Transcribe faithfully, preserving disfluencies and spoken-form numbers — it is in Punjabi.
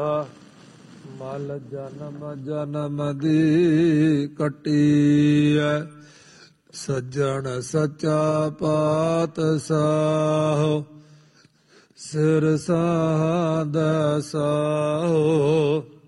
ਮਲ ਜਨਮ ਜਨਮ ਦੀ ਕਟੀਐ, ਸੱਜਣ ਸੱਚਾ ਪਾਤਸ਼ਾਹ, ਸਿਰ ਸਾਧ ਸਾਹੋ।